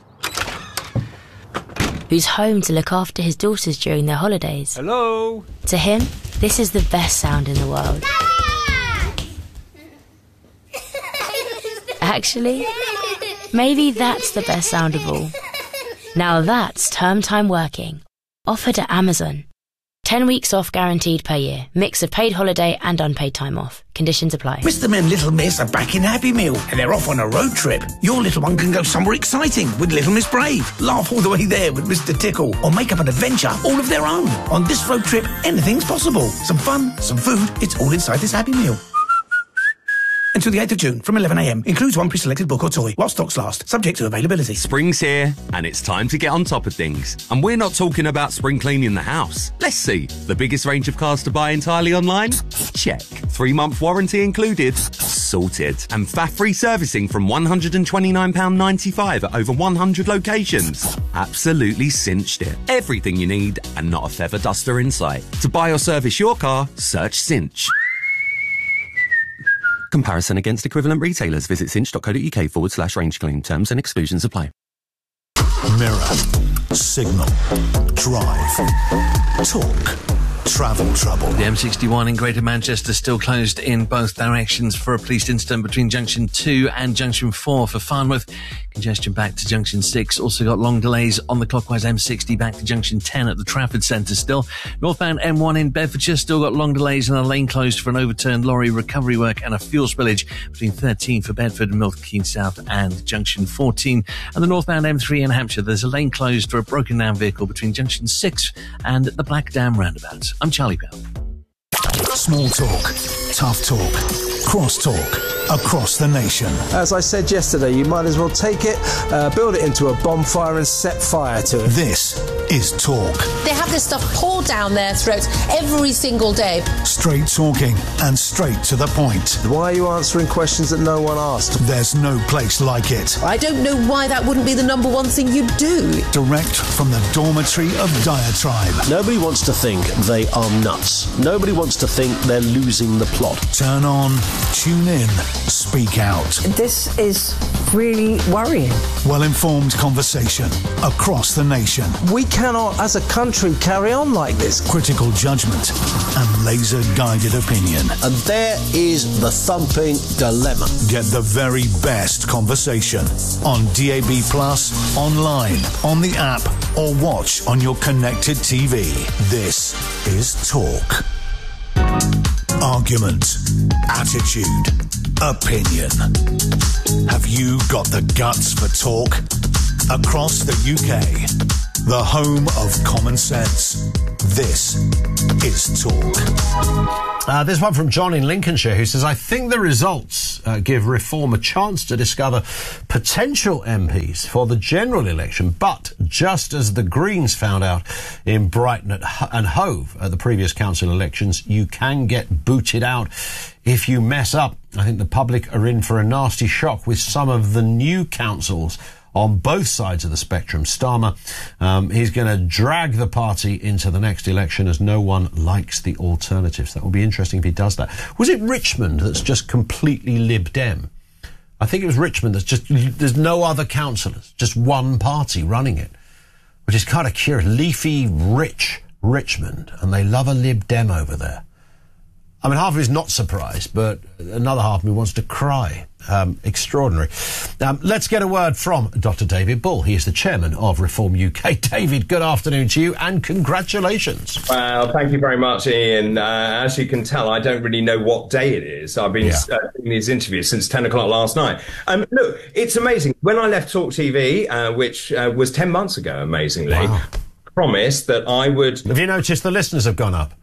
who's home to look after his daughters during their holidays. Hello? To him, this is the best sound in the world. Actually, maybe that's the best sound of all. Now that's term time working, offered at Amazon. 10 weeks off guaranteed per year. Mix of paid holiday and unpaid time off. Conditions apply. Mr. and Little Miss are back in Happy Meal and they're off on a road trip. Your little one can go somewhere exciting with Little Miss Brave. Laugh all the way there with Mr. Tickle or make up an adventure all of their own. On this road trip, anything's possible. Some fun, some food, it's all inside this Happy Meal. Until the 8th of June from 11 a.m. Includes one pre-selected book or toy while stocks last, subject to availability. Spring's here, and it's time to get on top of things. And we're not talking about spring cleaning the house. Let's see. The biggest range of cars to buy entirely online? Check. 3-month warranty included? Sorted. And faff-free servicing from £129.95 at over 100 locations? Absolutely cinched it. Everything you need and not a feather duster in sight. To buy or service your car, search Cinch. Comparison against equivalent retailers. Visit cinch.co.uk/range claim. Terms and exclusions apply. Mirror, Signal, Drive, Talk, Travel Trouble. The M61 in Greater Manchester still closed in both directions for a police incident between Junction 2 and Junction 4 for Farnworth. Congestion back to Junction 6. Also got long delays on the clockwise M60 back to Junction 10 at the Trafford Centre still. Northbound M1 in Bedfordshire still got long delays and a lane closed for an overturned lorry, recovery work and a fuel spillage between 13 for Bedford and Milton Keynes South and Junction 14. And the northbound M3 in Hampshire, there's a lane closed for a broken down vehicle between Junction 6 and the Black Dam roundabout. I'm Charlie Bell. Small talk, tough talk, cross talk, across the nation. As I said yesterday, you might as well take it, build it into a bonfire and set fire to it. This is Talk. They have this stuff poured down their throats every single day. Straight talking and straight to the point. Why are you answering questions that no one asked? There's no place like it. I don't know why that wouldn't be the number one thing you'd do. Direct from the dormitory of diatribe. Nobody wants to think they are nuts. Nobody wants to think they're losing the plot. Turn on, tune in, speak out. This is really worrying. Well-informed conversation across the nation. We cannot, as a country, carry on like this. Critical judgment and laser-guided opinion. And there is the thumping dilemma. Get the very best conversation on DAB+, online, on the app, or watch on your connected TV. This is Talk. Argument, attitude, opinion. Have you got the guts for talk? Across the UK, the home of common sense. This is Talk. There's one from John in Lincolnshire who says, I think the results give Reform a chance to discover potential MPs for the general election, but just as the Greens found out in Brighton and Hove at the previous council elections, you can get booted out if you mess up. I think the public are in for a nasty shock with some of the new councils on both sides of the spectrum. Starmer, he's going to drag the party into the next election as no one likes the alternatives. That will be interesting if he does that. Was it Richmond that's just completely Lib Dem? I think it was Richmond that's just, there's no other councillors, just one party running it, which is kind of curious. Leafy, rich Richmond, and they love a Lib Dem over there. I mean, half of me is not surprised, but another half of me wants to cry. Extraordinary. Let's get a word from Dr. David Bull. He is the chairman of Reform UK. David, good afternoon to you and congratulations. Well, thank you very much, Ian. As you can tell, I don't really know what day it is. I've been doing these interviews since 10 o'clock last night. Look, it's amazing. When I left Talk TV, which was 10 months ago, amazingly, I promised that I would... Have you noticed the listeners have gone up?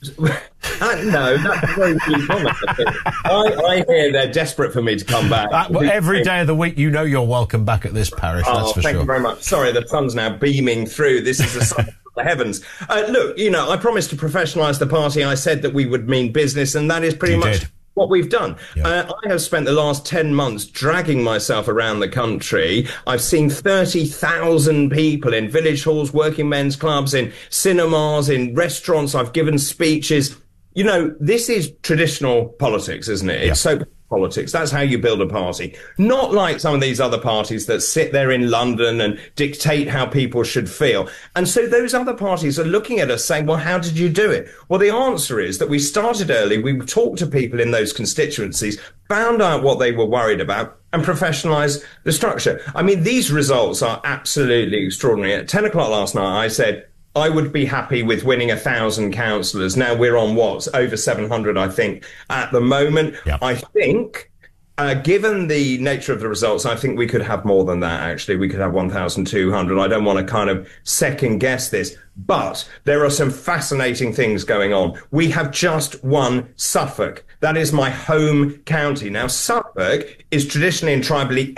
No, that's a very good comment. I hear they're desperate for me to come back. Well, every day of the week, you know you're welcome back at this parish, that's for sure. Thank you very much. Sorry, the sun's now beaming through. This is the sun of the heavens. Look, you know, I promised to professionalise the party. I said that we would mean business, and that is pretty much what we've done. I have spent the last 10 months dragging myself around the country. I've seen 30,000 people in village halls, working men's clubs, in cinemas, in restaurants. I've given speeches. You know, this is traditional politics, isn't it? It's so politics. That's how you build a party. Not like some of these other parties that sit there in London and dictate how people should feel. And so those other parties are looking at us saying, well, how did you do it? Well, the answer is that we started early. We talked to people in those constituencies, found out what they were worried about, and professionalised the structure. I mean, these results are absolutely extraordinary. At 10 o'clock last night, I said, I would be happy with winning 1,000 councillors. Now we're on over 700, I think, at the moment. I think, given the nature of the results, I think we could have more than that, actually. We could have 1,200. I don't want to kind of second guess this, but there are some fascinating things going on. We have just won Suffolk. That is my home county. Now, Suffolk is traditionally and tribally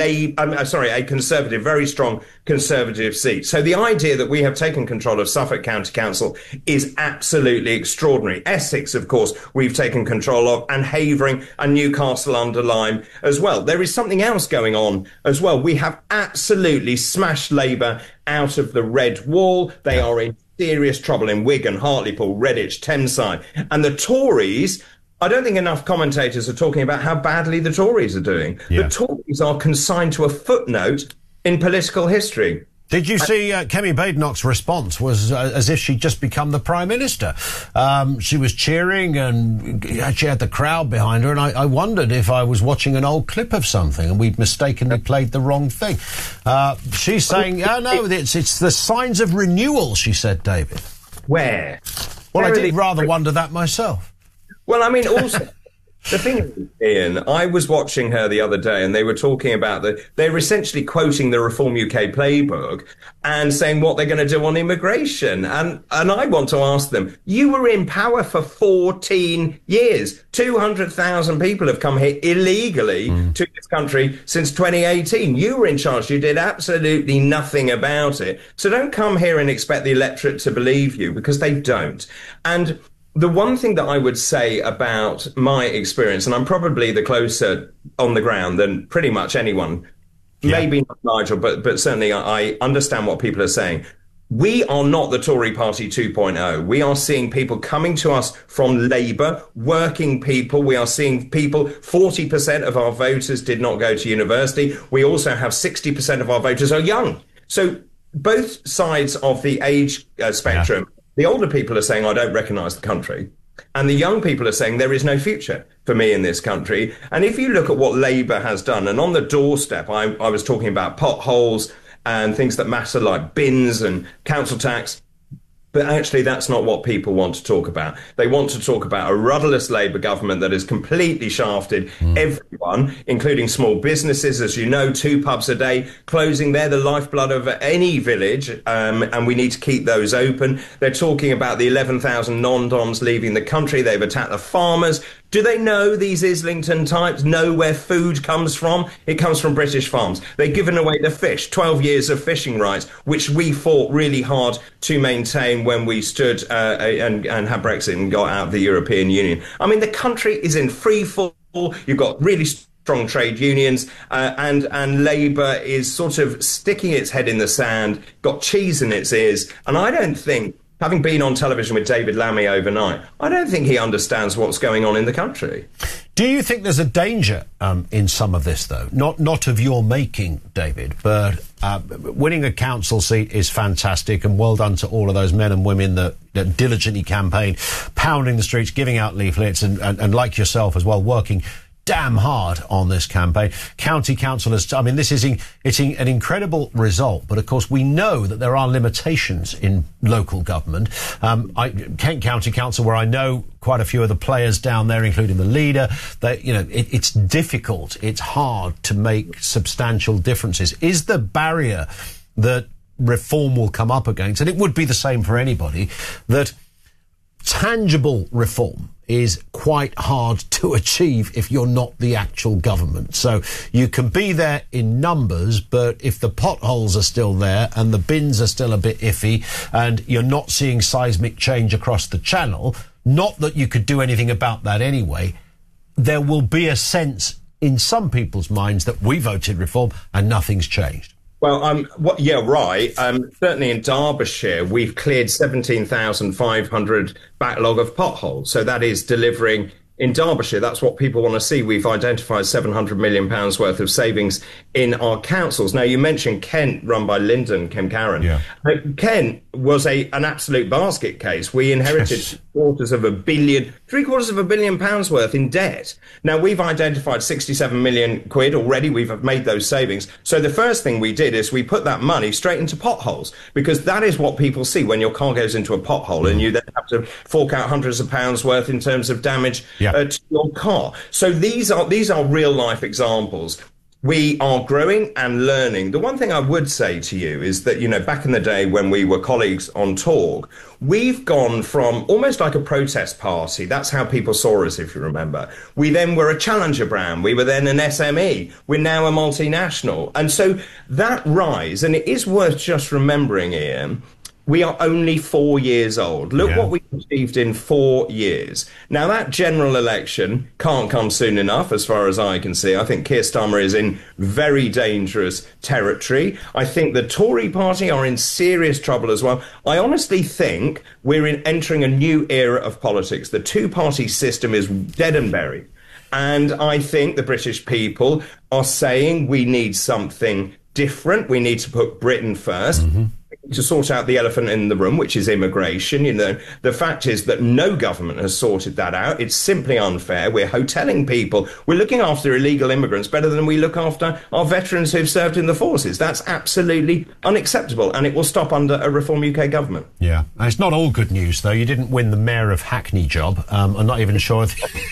a Conservative, very strong Conservative seat. So the idea that we have taken control of Suffolk County Council is absolutely extraordinary. Essex, of course, we've taken control of, and Havering and Newcastle under Lyme as well. There is something else going on as well. We have absolutely smashed Labour out of the red wall. They are in serious trouble in Wigan, Hartlepool, Redditch, Thameside. And the Tories, I don't think enough commentators are talking about how badly the Tories are doing. The Tories are consigned to a footnote in political history. Did you see Kemi Badenoch's response was as if she'd just become the Prime Minister? She was cheering and she had the crowd behind her, and I wondered if I was watching an old clip of something and we'd mistakenly played the wrong thing. She's saying, oh, no, it's the signs of renewal, she said, David. Where? Well, I did rather wonder that myself. Well, I mean, also... The thing is, Ian, I was watching her the other day and they were talking about they were essentially quoting the Reform UK playbook and saying what they're going to do on immigration. And I want to ask them, you were in power for 14 years. 200,000 people have come here illegally to this country since 2018. You were in charge. You did absolutely nothing about it. So don't come here and expect the electorate to believe you, because they don't. And the one thing that I would say about my experience, and I'm probably the closer on the ground than pretty much anyone, maybe not Nigel, but certainly I understand what people are saying. We are not the Tory Party 2.0. We are seeing people coming to us from Labour, working people. We are seeing people, 40% of our voters did not go to university. We also have 60% of our voters are young. So both sides of the age spectrum. The older people are saying, I don't recognise the country. And the young people are saying there is no future for me in this country. And if you look at what Labour has done, and on the doorstep, I was talking about potholes and things that matter like bins and council tax. But actually, that's not what people want to talk about. They want to talk about a rudderless Labour government that has completely shafted everyone, including small businesses. As you know, 2 pubs a day closing. They're the lifeblood of any village, and we need to keep those open. They're talking about the 11,000 non-doms leaving the country. They've attacked the farmers. Do they know, these Islington types, know where food comes from? It comes from British farms. They've given away the fish, 12 years of fishing rights, which we fought really hard to maintain when we stood and had Brexit and got out of the European Union. I mean, the country is in free fall. You've got really strong trade unions, and Labour is sort of sticking its head in the sand, got cheese in its ears, and I don't think, having been on television with David Lammy overnight, I don't think he understands what's going on in the country. Do you think there's a danger in some of this, though? Not of your making, David, but winning a council seat is fantastic, and well done to all of those men and women that diligently campaign, pounding the streets, giving out leaflets, and like yourself as well, working damn hard on this campaign. County councillors, I mean, it's an incredible result, but of course we know that there are limitations in local government. Kent County Council, where I know quite a few of the players down there, including the leader, it's difficult, it's hard to make substantial differences. Is the barrier that reform will come up against, and it would be the same for anybody, that tangible reform is quite hard to achieve if you're not the actual government? So you can be there in numbers, but if the potholes are still there and the bins are still a bit iffy and you're not seeing seismic change across the channel, not that you could do anything about that anyway, there will be a sense in some people's minds that we voted reform and nothing's changed. Well, right. Certainly in Derbyshire, we've cleared 17,500 backlog of potholes. So that is delivering in Derbyshire. That's what people want to see. We've identified £700 million worth of savings in our councils. Now, you mentioned Kent, run by Lyndon Kemcaran. Yeah. Kent was an absolute basket case. We inherited £750 million worth in debt. Now, we've identified 67 million quid already. We've made those savings. So the first thing we did is we put that money straight into potholes, because that is what people see when your car goes into a pothole and you then have to fork out hundreds of pounds worth in terms of damage to your car. So these are real life examples. We are growing and learning. The one thing I would say to you is that, back in the day when we were colleagues on Talk, we've gone from almost like a protest party. That's how people saw us, if you remember. We then were a challenger brand. We were then an SME. We're now a multinational. And so that rise, and it is worth just remembering, Ian, we are only 4 years old. Look what we achieved in 4 years. Now, that general election can't come soon enough, as far as I can see. I think Keir Starmer is in very dangerous territory. I think the Tory party are in serious trouble as well. I honestly think we're entering a new era of politics. The two-party system is dead and buried. And I think the British people are saying we need something different. We need to put Britain first. To sort out the elephant in the room, which is immigration. The fact is that no government has sorted that out. It's simply unfair. We're hoteling people. We're looking after illegal immigrants better than we look after our veterans who've served in the forces. That's absolutely unacceptable, and it will stop under a Reform UK government. Yeah. And it's not all good news, though. You didn't win the Mayor of Hackney job. I'm not even sure if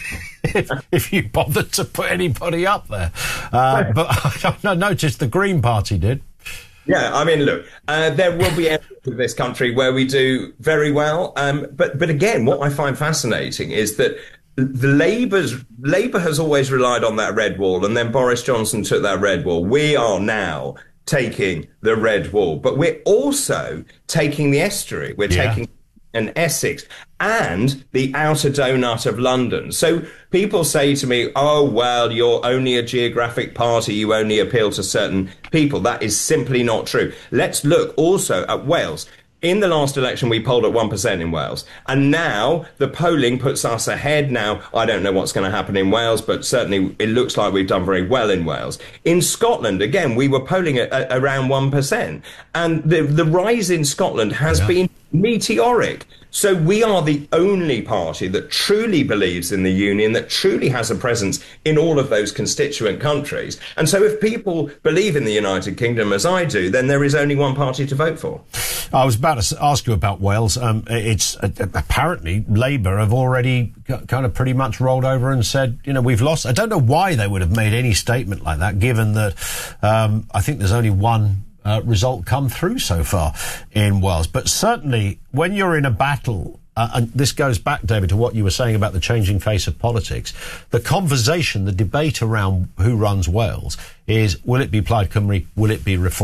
if you bothered to put anybody up there. But I noticed the Green Party did. Yeah, I mean, look, there will be areas of this country where we do very well. But again, what I find fascinating is that Labour has always relied on that red wall, and then Boris Johnson took that red wall. We are now taking the red wall, but we're also taking the estuary. We're taking and Essex and the outer donut of London. So people say to me, oh, well, you're only a geographic party. You only appeal to certain people. That is simply not true. Let's look also at Wales. In the last election, we polled at 1% in Wales. And now the polling puts us ahead. Now, I don't know what's going to happen in Wales, but certainly it looks like we've done very well in Wales. In Scotland, again, we were polling at around 1%. And the rise in Scotland has been meteoric. So we are the only party that truly believes in the union, that truly has a presence in all of those constituent countries. And so if people believe in the United Kingdom as I do, then there is only one party to vote for. I was about to ask you about Wales. It's apparently Labour have already kind of pretty much rolled over and said, we've lost. I don't know why they would have made any statement like that, given that I think there's only one result come through so far in Wales. But certainly when you're in a battle, and this goes back, David, to what you were saying about the changing face of politics, the conversation, the debate around who runs Wales is, will it be Plaid Cymru, will it be Reform?